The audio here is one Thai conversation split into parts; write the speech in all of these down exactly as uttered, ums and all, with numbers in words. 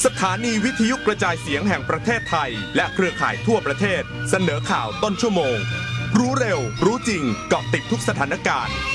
สถานีวิทยุกระจายเสียงแห่งประเทศไทยและเครือข่ายทั่วประเทศเสนอข่าวต้นชั่วโมงรู้เร็วรู้จริงเกาะติดทุกสถานการณ์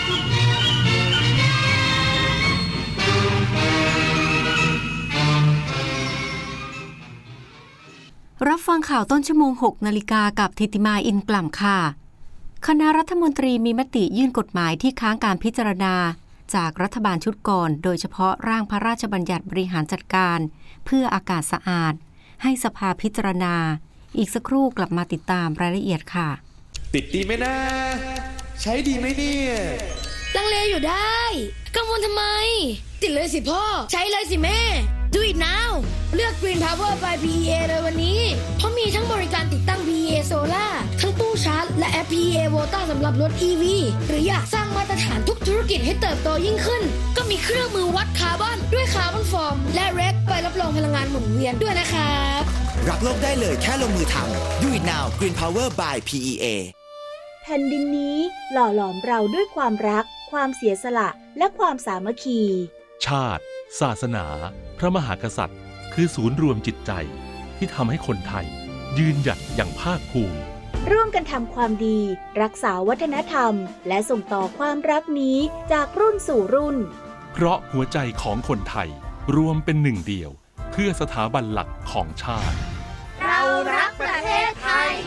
รับฟังข่าวต้นชั่วโมงหกนาฬิกากับธิติมาอินกล่ำค่ะคณะรัฐมนตรีมีมติยื่นกฎหมายที่ค้างการพิจารณาจากรัฐบาลชุดก่อนโดยเฉพาะร่างพระราชบัญญัติบริหารจัดการเพื่ออากาศสะอาดให้สภาพิจารณาอีกสักครู่กลับมาติดตามรายละเอียดค่ะติดดีไหมนะใช้ดีไหมเนี่ยลังเลอยู่ได้กังวลทำไมติดเลยสิพ่อใช้เลยสิแม่ Do it now เลือก Green Power by พี อี เอ เลยวันนี้เพราะมีทั้งบริการติดตั้ง พี อี เอ Solar ทั้งตู้ชาร์จและแอป พี อี เอ Volta สำหรับรถ อี วี หรืออยากสร้างมาตรฐานทุกธุรกิจให้เติบโตยิ่งขึ้นก็มีเครื่องมือวัดคาร์บอนด้วยคาร์บอนฟอร์มและเรคใบรับรองพลังงานหมุนเวียนด้วยนะครับรักโลกได้เลยแค่ลงมือทำ Do it now Green Power by พี อี เอแผ่นดินนี้หล่อหลอมเราด้วยความรักความเสียสละและความสามัคคีชาติศาสนาพระมหากษัตริย์คือศูนย์รวมจิตใจที่ทำให้คนไทยยืนหยัดอย่างภาคภูมิร่วมกันทำความดีรักษาวัฒนธรรมและส่งต่อความรักนี้จากรุ่นสู่รุ่นเพราะหัวใจของคนไทยรวมเป็นหนึ่งเดียวเพื่อสถาบันหลักของชาติเรารักประเทศไทย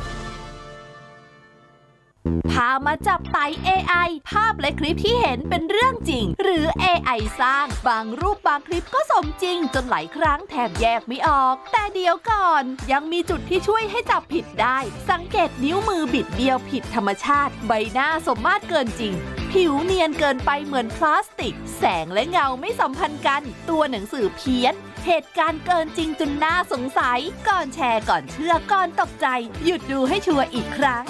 พามาจับไต่ เอ ไอ ภาพและคลิปที่เห็นเป็นเรื่องจริงหรือ เอ ไอ สร้างบางรูปบางคลิปก็สมจริงจนหลายครั้งแทบแยกไม่ออกแต่เดี๋ยวก่อนยังมีจุดที่ช่วยให้จับผิดได้สังเกตนิ้วมือบิดเบี้ยวผิดธรรมชาติใบหน้าสมมาตรเกินจริงผิวเนียนเกินไปเหมือนพลาสติกแสงและเงาไม่สัมพันธ์กันตัวหนังสือเพี้ยนเหตุการณ์เกินจริงจนน่าสงสัยก่อนแชร์ก่อนเชื่อก่อนตกใจหยุดดูให้ชัวร์อีกครั้ง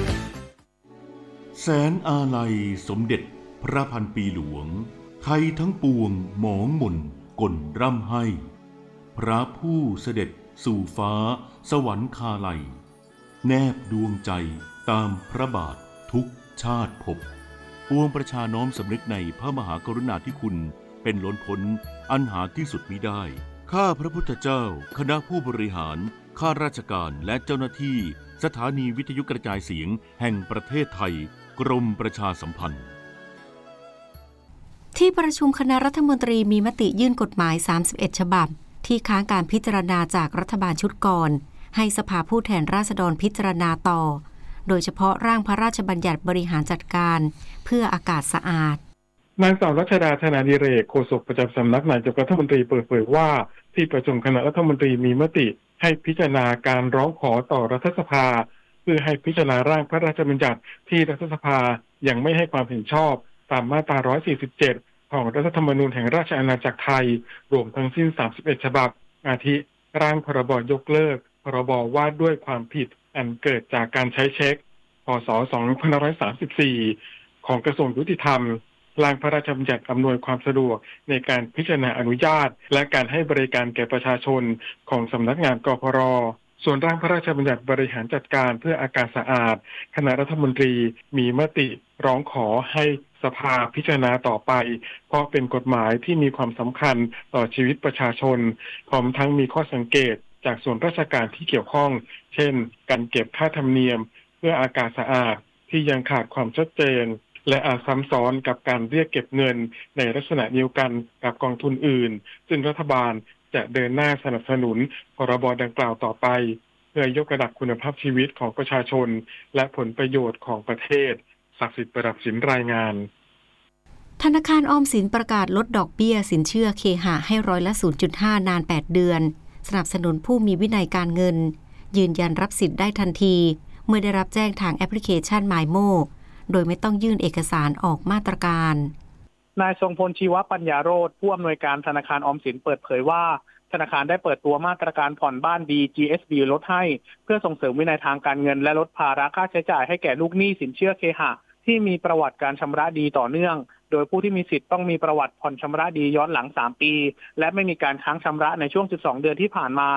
แสนอาลัยสมเด็จพระพันปีหลวงไทยทั้งปวงหมองหม่นก่นร่ำให้พระผู้เสด็จสู่ฟ้าสวรรคาลัยแนบดวงใจตามพระบาททุกชาติภพปวงประชาน้อมสำนึกในพระมหากรุณาธิคุณเป็นล้นพ้นอันหาที่สุดมิได้ข้าพระพุทธเจ้าคณะผู้บริหารข้าราชการและเจ้าหน้าที่สถานีวิทยุกระจายเสียงแห่งประเทศไทยกรมประชาสัมพันธ์ที่ประชุมคณะรัฐมนตรีมีมติยื่นกฎหมายสามสิบเอ็ดฉบับที่ค้างการพิจารณาจากรัฐบาลชุดก่อนให้สภาผู้แทนราษฎรพิจารณาต่อโดยเฉพาะร่างพระราชบัญญัติบริหารจัดการเพื่ออากาศสะอาดนางสาวรัชดาธนาดิเรกโฆษกประจำสำนักนายกรัฐมนตรีเปิดเผยว่าที่ประชุมคณะรัฐมนตรีมีมติให้พิจารณาการร้องขอต่อรัฐสภาเพื่อให้พิจารณาร่างพระราชบัญญัติที่รัฐสภายังไม่ให้ความเห็นชอบตามมาตราหนึ่งร้อยสี่สิบเจ็ดของรัฐธรรมนูญแห่งราชอาณาจักรไทยรวมทั้งสิ้นสามสิบเอ็ดฉบับอาทิร่างพรบยกเลิกพรบว่าด้วยความผิดอันเกิดจากการใช้เช็คพ.ศ. สองพันห้าร้อยสามสิบสี่ของกระทรวงยุติธรรมร่างพระราชบัญญัติอำนวยความสะดวกในการพิจารณาอนุญาตและการให้บริการแก่ประชาชนของสำนักงานกพร.ส่วนร่างพระราชบัญญัติบริหารจัดการเพื่ออากาศสะอาดคณะรัฐมนตรีมีมติร้องขอให้สภาพิจารณาต่อไปเพราะเป็นกฎหมายที่มีความสำคัญต่อชีวิตประชาชนพร้อมทั้งมีข้อสังเกตจากส่วนราชการที่เกี่ยวข้องเช่นการเก็บค่าธรรมเนียมเพื่ออากาศสะอาดที่ยังขาดความชัดเจนและอาจซ้ำซ้อนกับการเรียกเก็บเงินในลักษณะเดียวกันกับกองทุนอื่นซึ่งรัฐบาลจะเดินหน้าสนับสนุนพรบดังกล่าวต่อไปเพื่อยกระดับคุณภาพชีวิตของประชาชนและผลประโยชน์ของประเทศศักดิ์สิทธิ์ประดับสินรายงานธนาคารออมสินประกาศลดดอกเบี้ยสินเชื่อเคหะให้ร้อยละ ศูนย์จุดห้า นานแปดเดือนสนับสนุนผู้มีวินัยการเงินยืนยันรับสิทธิ์ได้ทันทีเมื่อได้รับแจ้งทางแอปพลิเคชัน มายโม โดยไม่ต้องยื่นเอกสารออกมาตรการนายทรงพลชีวปัญญาโรจน์ผู้อำนวยการธนาคารออมสินเปิดเผยว่าธนาคารได้เปิดตัวมาตรการผ่อนบ้านดี จี เอส บี ลดให้เพื่อส่งเสริมวินัยทางการเงินและลดภาระค่าใช้จ่ายให้แก่ลูกหนี้สินเชื่อเคหะที่มีประวัติการชำระดีต่อเนื่องโดยผู้ที่มีสิทธิ์ต้องมีประวัติผ่อนชำระดีย้อนหลังสามปีและไม่มีการค้างชำระในช่วงสิบสองเดือนที่ผ่านมา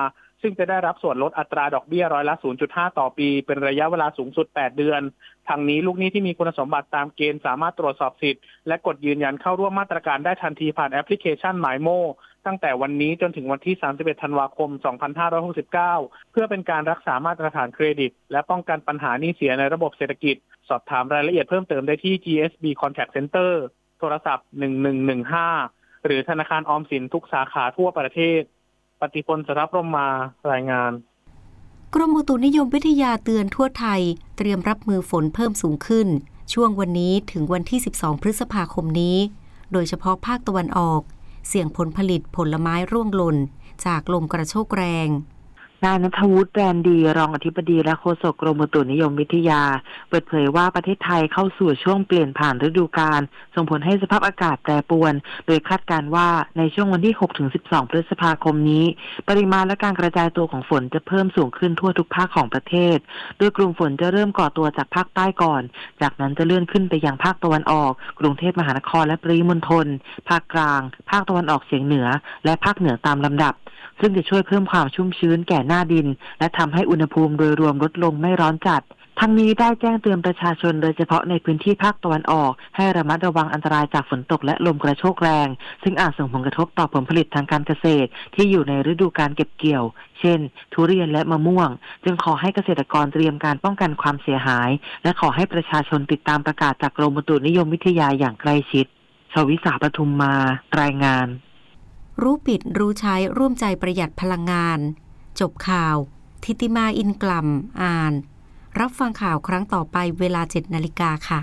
ซึ่งจะได้รับส่วนลดอัตราดอกเบี้ยร้อยละ ศูนย์จุดห้า ต่อปีเป็นระยะเวลาสูงสุดแปดเดือนทางนี้ลูกหนี้ที่มีคุณสมบัติตามเกณฑ์สามารถตรวจสอบสิทธิ์และกดยืนยันเข้าร่วมมาตรการได้ทันทีผ่านแอปพลิเคชัน หมายโมตั้งแต่วันนี้จนถึงวันที่สามสิบเอ็ดธันวาคมสองพันห้าร้อยหกสิบเก้าเพื่อเป็นการรักษามาตรฐานเครดิตและป้องกันปัญหาหนี้เสียในระบบเศรษฐกิจสอบถามรายละเอียดเพิ่มเติมได้ที่ จี เอส บี Contact Center โทรศัพท์หนึ่งหนึ่งหนึ่งห้าหรือธนาคารออมสินทุกสาขาทั่วประเทศปฏิพล สรพรหมมารายงานกรมอุตุนิยมวิทยาเตือนทั่วไทยเตรียมรับมือฝนเพิ่มสูงขึ้นช่วงวันนี้ถึงวันที่สิบสองพฤษภาคมนี้โดยเฉพาะภาคตะวันออกเสี่ยงผลผลิตผลไม้ร่วงหล่นจากลมกระโชกแรงนายณัฐวุฒิ แรนดีรองอธิบดีและโฆษกกรมอุตุนิยมวิทยาเปิดเผยว่าประเทศไทยเข้าสู่ช่วงเปลี่ยนผ่านฤดูกาลส่งผลให้สภาพอากาศแปรปรวนโดยคาดการณ์ว่าในช่วงวันที่ หกถึงสิบสอง พฤษภาคมนี้ปริมาณและการกระจายตัวของฝนจะเพิ่มสูงขึ้นทั่วทุกภาคของประเทศโดยกลุ่มฝนจะเริ่มก่อตัวจากภาคใต้ก่อนจากนั้นจะเลื่อนขึ้นไปยังภาคตะวันออกกรุงเทพมหานครและปริมณฑลภาคกลางภาคตะวันออกเฉียงเหนือและภาคเหนือตามลำดับซึ่งจะช่วยเพิ่มความชุ่มชื้นแก่หน้าดินและทำให้อุณหภูมิโดยรวมลดลงไม่ร้อนจัดทั้งนี้ได้แจ้งเตือนประชาชนโดยเฉพาะในพื้นที่ภาคตะวันออกให้ระมัดระวังอันตรายจากฝนตกและลมกระโชกแรงซึ่งอาจส่งผลกระทบต่อผลผลิตทางการเกษตรที่อยู่ในฤดูการเก็บเกี่ยวเช่นทุเรียนและมะม่วงจึงขอให้เกษตรกรเตรียมการป้องกันความเสียหายและขอให้ประชาชนติดตามประกาศจากกรมอุตุนิยมวิทยาอย่างใกล้ชิดชวิสาปทุมมารายงานรู้ปิดรู้ใช้ร่วมใจประหยัดพลังงานจบข่าวทิติมาอินกล่ำอ่านรับฟังข่าวครั้งต่อไปเวลา เจ็ดนาฬิกาค่ะ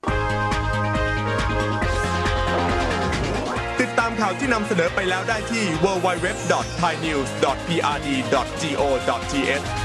ติดตามข่าวที่นำเสนอไปแล้วได้ที่ ดับเบิลยู ดับเบิลยู ดับเบิลยู ดอท ไทยนิวส์ ดอท พี อาร์ ดี ดอท จี โอ ดอท ที เอช